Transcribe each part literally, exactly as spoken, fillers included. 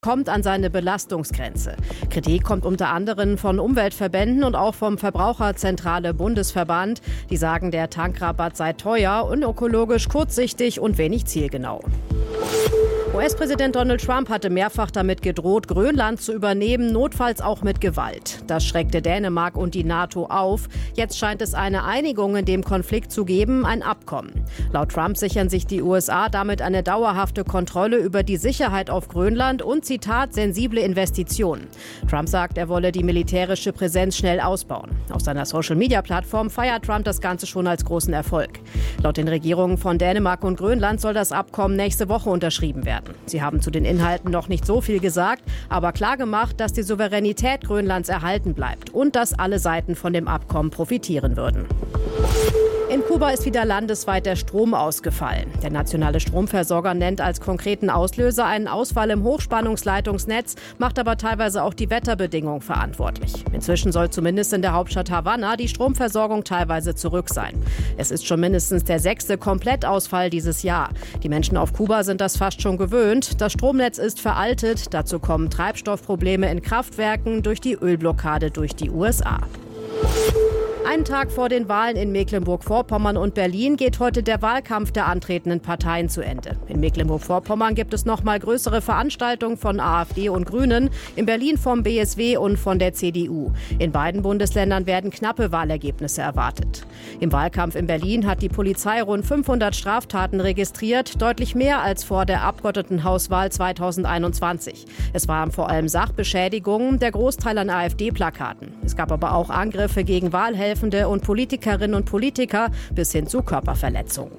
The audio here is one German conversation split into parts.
kommt an seine Belastungsgrenze. Kritik kommt unter anderem von Umweltverbänden und auch vom Verbraucherzentrale Bundesverband. Die sagen, der Tankrabatt sei teuer, unökologisch, kurzsichtig und wenig zielgenau. U S-Präsident Donald Trump hatte mehrfach damit gedroht, Grönland zu übernehmen, notfalls auch mit Gewalt. Das schreckte Dänemark und die NATO auf. Jetzt scheint es eine Einigung in dem Konflikt zu geben, ein Abkommen. Laut Trump sichern sich die U S A damit eine dauerhafte Kontrolle über die Sicherheit auf Grönland und, Zitat, sensible Investitionen. Trump sagt, er wolle die militärische Präsenz schnell ausbauen. Auf seiner Social-Media-Plattform feiert Trump das Ganze schon als großen Erfolg. Laut den Regierungen von Dänemark und Grönland soll das Abkommen nächste Woche unterschrieben werden. Sie haben zu den Inhalten noch nicht so viel gesagt, aber klargemacht, dass die Souveränität Grönlands erhalten bleibt und dass alle Seiten von dem Abkommen profitieren würden. In Kuba ist wieder landesweit der Strom ausgefallen. Der nationale Stromversorger nennt als konkreten Auslöser einen Ausfall im Hochspannungsleitungsnetz, macht aber teilweise auch die Wetterbedingungen verantwortlich. Inzwischen soll zumindest in der Hauptstadt Havanna die Stromversorgung teilweise zurück sein. Es ist schon mindestens der sechste Komplettausfall dieses Jahr. Die Menschen auf Kuba sind das fast schon gewöhnt. Das Stromnetz ist veraltet. Dazu kommen Treibstoffprobleme in Kraftwerken durch die Ölblockade durch die U S A. Einen Tag vor den Wahlen in Mecklenburg-Vorpommern und Berlin geht heute der Wahlkampf der antretenden Parteien zu Ende. In Mecklenburg-Vorpommern gibt es noch mal größere Veranstaltungen von AfD und Grünen, in Berlin vom B S W und von der C D U. In beiden Bundesländern werden knappe Wahlergebnisse erwartet. Im Wahlkampf in Berlin hat die Polizei rund fünfhundert Straftaten registriert, deutlich mehr als vor der Abgeordnetenhauswahl zweitausendeinundzwanzig. Es waren vor allem Sachbeschädigungen, der Großteil an AfD-Plakaten. Es gab aber auch Angriffe gegen Wahlhelfende und Politikerinnen und Politiker bis hin zu Körperverletzungen.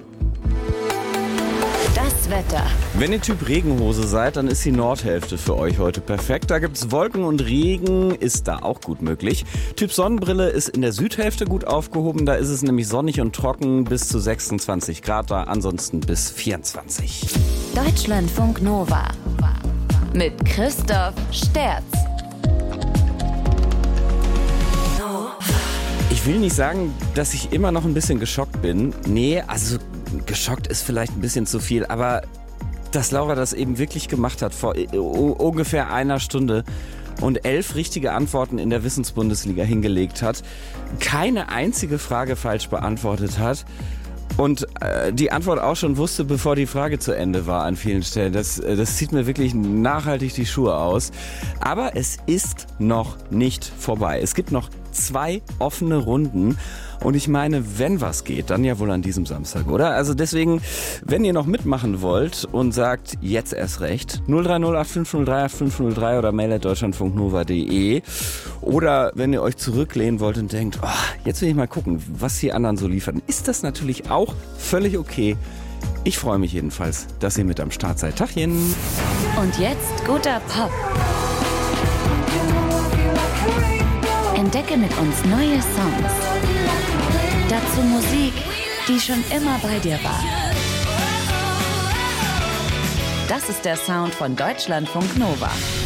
Das Wetter. Wenn ihr Typ Regenhose seid, dann ist die Nordhälfte für euch heute perfekt. Da gibt's Wolken und Regen, ist da auch gut möglich. Typ Sonnenbrille ist in der Südhälfte gut aufgehoben. Da ist es nämlich sonnig und trocken, bis zu sechsundzwanzig Grad da, ansonsten bis vierundzwanzig. Deutschlandfunk Nova mit Christoph Sterz. Ich will nicht sagen, dass ich immer noch ein bisschen geschockt bin. Nee, also geschockt ist vielleicht ein bisschen zu viel, aber dass Laura das eben wirklich gemacht hat vor ungefähr einer Stunde und elf richtige Antworten in der Wissensbundesliga hingelegt hat, keine einzige Frage falsch beantwortet hat und äh, die Antwort auch schon wusste, bevor die Frage zu Ende war an vielen Stellen. Das, das zieht mir wirklich nachhaltig die Schuhe aus. Aber es ist noch nicht vorbei. Es gibt noch zwei offene Runden. Und ich meine, wenn was geht, dann ja wohl an diesem Samstag, oder? Also deswegen, wenn ihr noch mitmachen wollt und sagt, jetzt erst recht, null drei null acht fünf null drei acht fünf null drei oder mail at deutschlandfunknova punkt de. Oder wenn ihr euch zurücklehnen wollt und denkt, oh, jetzt will ich mal gucken, was die anderen so liefern, ist das natürlich auch völlig okay. Ich freue mich jedenfalls, dass ihr mit am Start seid. Tachchen! Und jetzt guter Pop. Entdecke mit uns neue Songs. Dazu Musik, die schon immer bei dir war. Das ist der Sound von Deutschlandfunk Nova.